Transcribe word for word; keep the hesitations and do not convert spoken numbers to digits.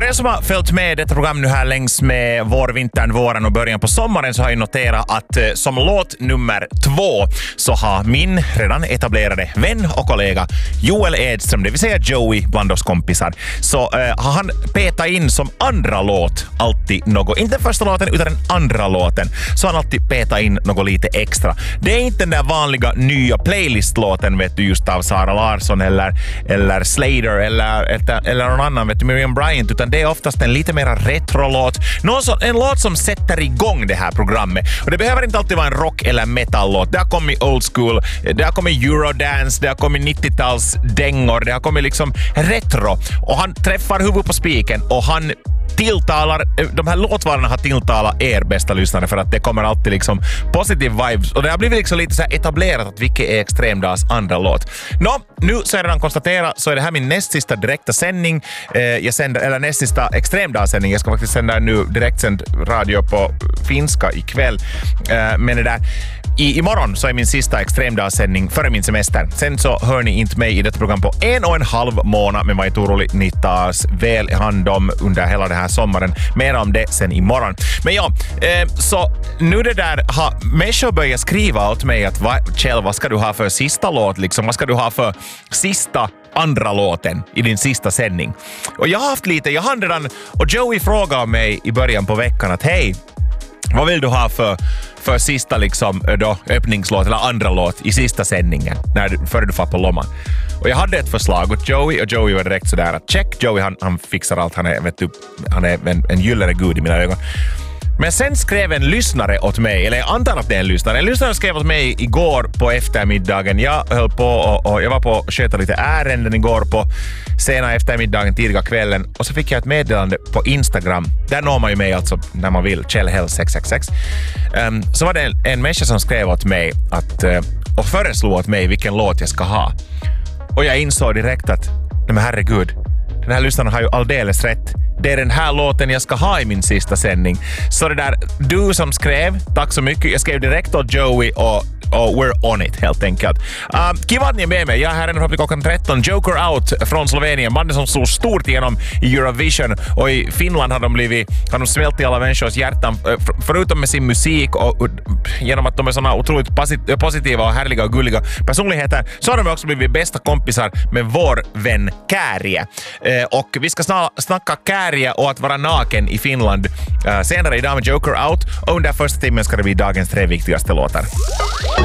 er som har följt med detta program nu här längs med vår, vintern, våren och början på sommaren så har jag noterat att eh, som låt nummer två så har min redan etablerade vän och kollega Joel Edström, det vill säga Joey bland oss kompisar, så eh, har han petat in som andra låt alltid något, inte den första låten utan den andra låten, så han alltid petat in något lite extra. Det är inte den där vanliga nya playlistlåten, vet du, just av Sara Larsson eller, eller Slater eller, eller, eller någon annan, vet du, Miriam Bryant, utan det är oftast en lite mer retro-låt. Någon så, en låt som sätter igång det här programmet. Och det behöver inte alltid vara en rock- eller metal-låt. Det har kommit old school, det har kommit eurodance, det har kommit nittio-tals-dängor, det har kommit liksom retro. Och han träffar huvudet på spiken och han tilltalar, de här låtvalarna har tilltalat er bästa lyssnare för att det kommer alltid liksom positive vibes och det har blivit liksom lite så här etablerat att vilket är Extremdags andra låt. Nå, nu så är det redan konstaterat så är det här min näst sista direkta sändning, eh, jag sänder, eller näst sista Extremdagssändning. Jag ska faktiskt sända nu direktsänd radio på finska ikväll, eh, men det där I, imorgon så är min sista Extremdagssändning före min semester. Sen så hör ni inte mig i detta program på en och en halv månad, men var inte orolig, ni tas väl hand om under hela den här sommaren. Mer om det sen imorgon. Men ja, eh, så nu det där har människor börjat skriva åt mig att va, Kjell, vad ska du ha för sista låt liksom? Vad ska du ha för sista andra låten i din sista sändning? Och jag har haft lite, jag har redan, och Joey frågade mig i början på veckan att hej, vad vill du ha för, för sista liksom, då, öppningslåt eller andra låt i sista sändningen när du, före du får på Lomma? Och jag hade ett förslag åt Joey och Joey var direkt sådär att check, Joey han, han fixar allt, han är, vet du, han är en, en gyllene gud i mina ögon. Men sen skrev en lyssnare åt mig, eller jag antar att det är en lyssnare. En lyssnare skrev åt mig igår på eftermiddagen. Jag höll på och, och jag var på att sköta lite ärenden igår på sena eftermiddagen, tidiga kvällen. Och så fick jag ett meddelande på Instagram. Där når man ju mig alltså när man vill. Kjell Hell sex sex sex. Um, så var det en, en människa som skrev åt mig att, uh, och föreslog åt mig vilken låt jag ska ha. Och jag insåg direkt att, nej men herregud, den här lyssnaren har ju alldeles rätt. Det är den här låten jag ska ha i min sista sändning. Så det där, du som skrev, tack så mycket. Jag skrev direkt åt Joey och, och we're on it helt enkelt. Uh, kiva att ni är med mig. Jag är här ända fram till klockan tretton. Joker Out från Slovenien. Bandet som stod stort igenom i Eurovision. Och i Finland har de blivit, har de smält i alla människors hjärtan. För, förutom med sin musik och, och genom att de är såna otroligt positiva och härliga och gulliga personligheter, så har de också blivit bästa kompisar med vår vän Kääriä. Uh, och vi ska sna- snacka Kääriä och att vara naken i Finland uh, senare idag med Joker Out, och under första timmen ska det bli dagens tre viktigaste låtar.